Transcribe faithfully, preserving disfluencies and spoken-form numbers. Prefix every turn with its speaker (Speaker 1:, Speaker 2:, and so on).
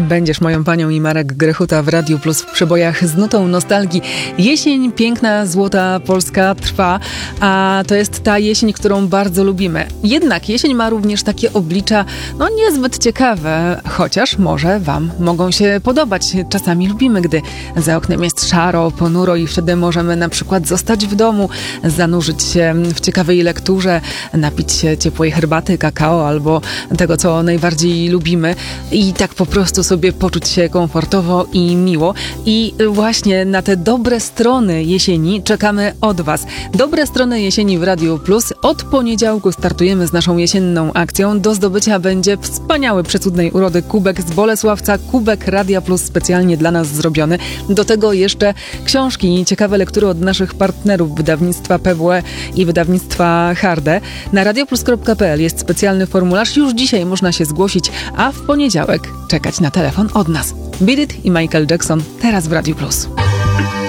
Speaker 1: Będziesz moją panią i Marek Grechuta w Radiu Plus w przebojach z nutą nostalgii. Jesień, piękna, złota Polska trwa, a to jest ta jesień, którą bardzo lubimy. Jednak jesień ma również takie oblicza, no niezbyt ciekawe, chociaż może wam mogą się podobać. Czasami lubimy, gdy za oknem jest szaro, ponuro i wtedy możemy na przykład zostać w domu, zanurzyć się w ciekawej lekturze, napić się ciepłej herbaty, kakao albo tego, co najbardziej lubimy i tak po prostu sobie poczuć się komfortowo i miło. I właśnie na te dobre strony jesieni czekamy od was. Dobre strony jesieni w Radiu Plus. Od poniedziałku startujemy z naszą jesienną akcją. Do zdobycia będzie wspaniały, przecudnej urody kubek z Bolesławca, kubek Radia Plus specjalnie dla nas zrobiony. Do tego jeszcze książki i ciekawe lektury od naszych partnerów, wydawnictwa P W E i wydawnictwa Harde. Na radioplus kropka p l jest specjalny formularz. Już dzisiaj można się zgłosić, a w poniedziałek czekać na telefon od nas. Beat It i Michael Jackson teraz w Radiu Plus.